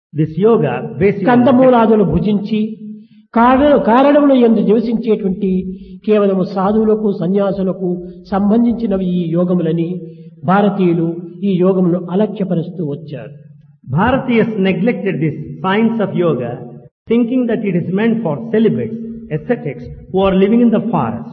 This yoga basically కందమూలాదులు భుజించి కారణముల యందు నివసించేటువంటి కేవలము సాధువులకు సన్యాసులకు సంబంధించినవి ఈ యోగములని భారతీయులు ఈ యోగమును అలక్ష్యపరుస్తూ వచ్చారు. Bharatiyas neglected this science of yoga, thinking that it is meant for celibates, ascetics who are living in the forest.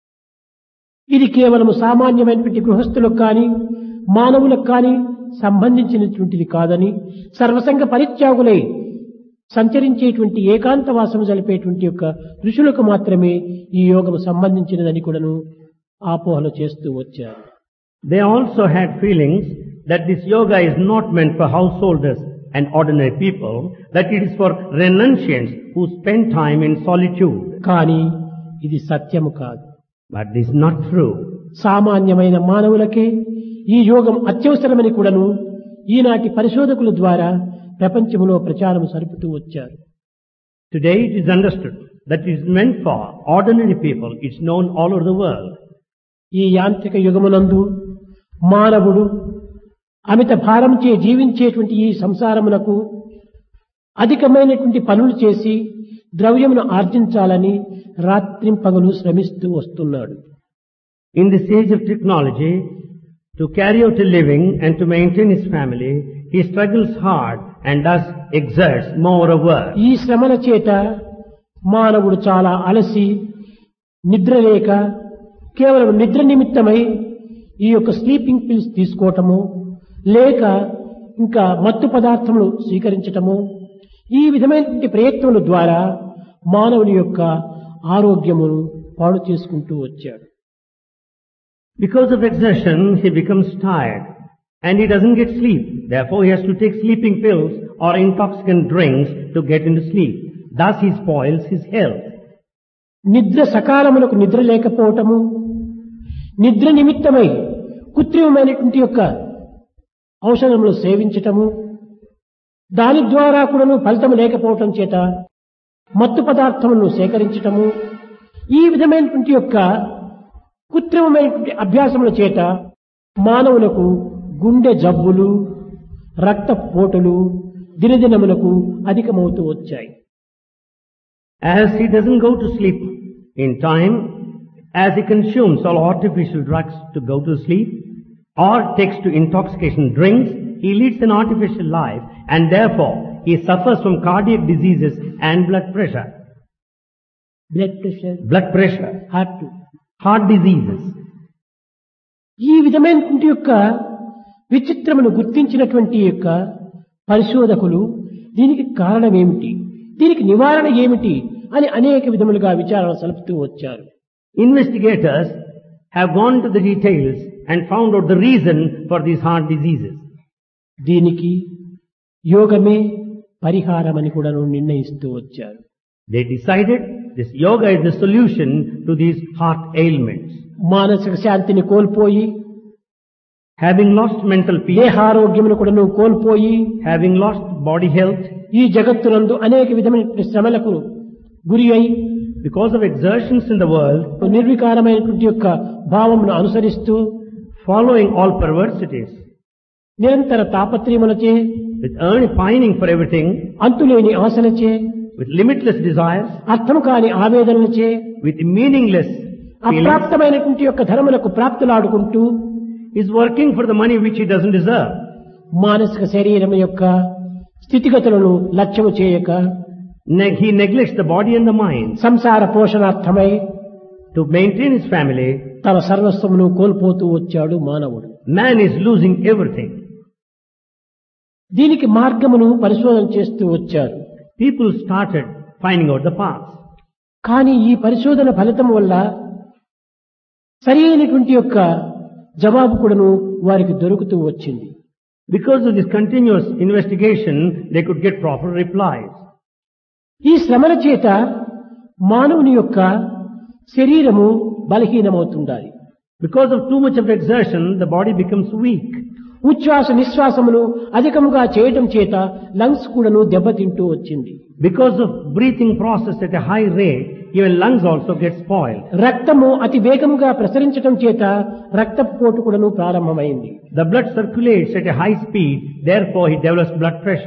ఇది కేవలము సామాన్యమైనటువంటి గృహస్థులకు కానీ మానవులకు కానీ సంబంధించినటువంటిది కాదని సర్వసంగ పరిత్యాగులై సంచరించేటువంటి ఏకాంతవాసం జరిపేటువంటి యొక్క ఋషులకు మాత్రమే ఈ యోగము సంబంధించినదని కూడాను ఆపోహలు చేస్తూ వచ్చారు. They also had feelings that this yoga is not meant for householders and ordinary people, that it is for renunciants who spend time in solitude. కానీ ఇది సత్యము కాదు. But this is not true. సామాన్యమైన మానవులకే ఈ యోగం అత్యవసరమని కూడాను ఈనాటి పరిశోధకుల ద్వారా ప్రపంచంలో ప్రచారం సరుపుతూ వచ్చారు. Today it is understood that it is meant for ordinary people. It's known all over the world. ఈ యాంత్రిక యుగమునందు మానవుడు అమిత భారంచే జీవించేటువంటి ఈ సంసారమునకు అధికమైనటువంటి పనులు చేసి ద్రవ్యమును ఆర్జించాలని రాత్రింపగలు శ్రమిస్తూ వస్తున్నాడు. In this age of technology, to carry out a living and to maintain his family, he struggles hard and thus exerts more work. ఈ శ్రమల చేత మానవుడు చాలా అలసి నిద్ర లేక కేవలం నిద్ర నిమిత్తమై ఈ యొక్క స్లీపింగ్ పిల్స్ తీసుకోవటము లేక ఇంకా మత్తు పదార్థములు స్వీకరించటము ఈ విధమైనటువంటి ప్రయత్నముల ద్వారా మానవుని యొక్క ఆరోగ్యమును పాడు చేసుకుంటూ వచ్చాడు. Because of exertion, he becomes tired and he doesn't get sleep. Therefore, he has to take sleeping pills or intoxicant drinks to get into sleep. Thus, he spoils his health. నిద్ర సకాలములకు నిద్ర లేకపోవటము, నిద్ర నిమిత్తమై కృత్రిమమైనటువంటి యొక్క ఔషధములు సేవించటము, దాని ద్వారా కూడాను ఫలితం లేకపోవటం చేత మత్తు పదార్థములను సేకరించటము, ఈ విధమైనటువంటి యొక్క కృత్రిమమైనటువంటి అభ్యాసముల చేత మానవులకు గుండె జబ్బులు రక్తపోటులు దినదినములకు అధికమవుతూ వచ్చాయి. As he doesn't go to sleep in time, as he consumes all artificial drugs to go to sleep, or takes to intoxication drinks, he leads an artificial life and therefore he suffers from cardiac diseases and blood pressure. Blood pressure. Heart diseases. ఈ విధమైనటువంటి యొక్క విచిత్రమును గుర్తించినటువంటి యొక్క పరిశోధకులు దీనికి కారణం ఏమిటి, దీనికి నివారణ ఏమిటి అని అనేక విధములుగా విచారణ సలుపుతూ వచ్చారు. Investigators have gone to the details and found out the reason for these heart diseases. దీనికి యోగమే పరిహారమని కూడా నిర్ణయిస్తూ వచ్చారు. They decided this yoga is the solution to these heart ailments. మానసిక శాంతిని కోల్పోయి, having lost mental peace, దేహారోగ్యమును కూడా కోల్పోయి, having lost body health, ఈ జగత్తునందు అనేక విధమైన శ్రమలకు గురి అయి, because of exertions in the world, నిర్వికారమైనటువంటి యొక్క భావమును అనుసరిస్తూ, following all perversities, నిరంతర తాపత్రయములచే, with pining for everything, అంతులేని ఆశలచే, with limitless desires, అర్థము కాని ఆవేదనలచే, with meaningless అప్రాప్తమైనటువంటి యొక్క ధర్మములకు ప్రాప్తులాడుకుంటూ, is working for the money which he doesn't deserve. మానసిక శరీరం యొక్క స్థితిగతులను లక్ష్యము చేయక, he neglects the body and the mind. సంసార పోషణార్థమై to maintain his family, తన సర్వస్వమును కోల్పోతూ వచ్చాడు మానవుడు. Man is losing everything. దీనికి మార్గమును పరిశోధన చేస్తూ వచ్చారు. People started finding out the path. కానీ ఈ పరిశోధన ఫలితం వల్ల సరి అయినటువంటి యొక్క జవాబు కూడాను వారికి దొరుకుతూ వచ్చింది. Because of this continuous investigation, they could get proper replies. ఈ శ్రమల చేత మానవుని యొక్క శరీరము బలహీనమవుతుండాలి. Because of too much of exertion, the body becomes weak. ఉచ్ఛ్వాస నిశ్వాసములు అధికముగా చేయటం చేత లంగ్స్ కూడాను దెబ్బతింటూ వచ్చింది. Because of breathing process at a high rate, even lungs also get spoiled. రక్తము అతి వేగముగా ప్రసరించటం చేత రక్తపోటు కూడాను ప్రారంభమైంది. The blood circulates at a high speed, therefore he develops blood pressure.